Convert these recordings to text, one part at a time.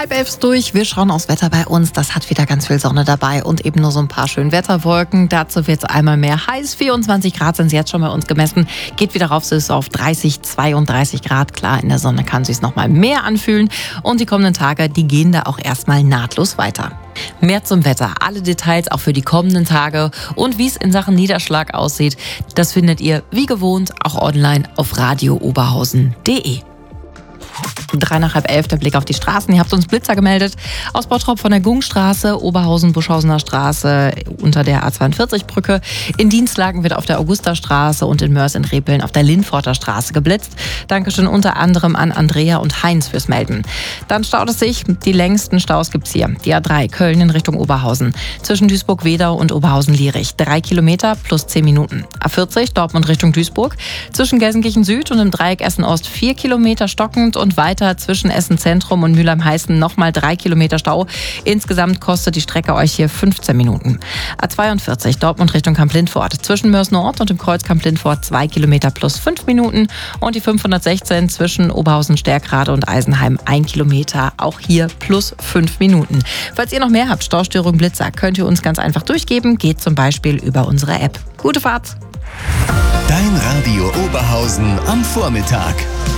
10:30 durch. Wir schauen aufs Wetter bei uns. Das hat wieder ganz viel Sonne dabei und eben nur so ein paar schöne Wetterwolken. Dazu wird es einmal mehr heiß. 24 Grad sind es jetzt schon bei uns gemessen. Geht wieder rauf, ist auf 30, 32 Grad. Klar, in der Sonne kann es sich noch mal mehr anfühlen. Und die kommenden Tage, die gehen da auch erstmal nahtlos weiter. Mehr zum Wetter, alle Details auch für die kommenden Tage und wie es in Sachen Niederschlag aussieht, das findet ihr wie gewohnt auch online auf radiooberhausen.de. 11:03, der Blick auf die Straßen. Ihr habt uns Blitzer gemeldet aus Bottrop von der Gungstraße, Oberhausen-Buschhausener Straße unter der A42-Brücke. In Dienstlagen wird auf der Augusterstraße und in Mörs in Repeln auf der Linforter Straße geblitzt. Dankeschön unter anderem an Andrea und Heinz fürs Melden. Dann staut es sich. Die längsten Staus gibt's hier. Die A3 Köln in Richtung Oberhausen. Zwischen Duisburg-Wedau und Oberhausen-Lierich. 3 Kilometer plus 10 Minuten. A40 Dortmund Richtung Duisburg. Zwischen Gelsenkirchen Süd und im Dreieck Essen-Ost 4 Kilometer stockend und weiter zwischen Essen Zentrum und Mülheim-Heißen nochmal 3 Kilometer Stau. Insgesamt kostet die Strecke euch hier 15 Minuten. A42 Dortmund Richtung Kamp-Lindfort. Zwischen Mörs Nord und dem Kreuz Kamp-Lindfort 2 Kilometer plus 5 Minuten. Und die 516 zwischen Oberhausen-Stärkrade und Eisenheim 1 Kilometer. Auch hier plus 5 Minuten. Falls ihr noch mehr habt, Staustörung, Blitzer, könnt ihr uns ganz einfach durchgeben. Geht zum Beispiel über unsere App. Gute Fahrt! Dein Radio Oberhausen am Vormittag.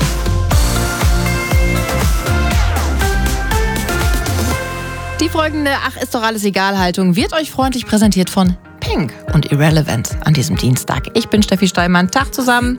Die folgende Ach, ist doch alles egal Haltung wird euch freundlich präsentiert von Pink und Irrelevant an diesem Dienstag. Ich bin Steffi Steinmann. Tag zusammen.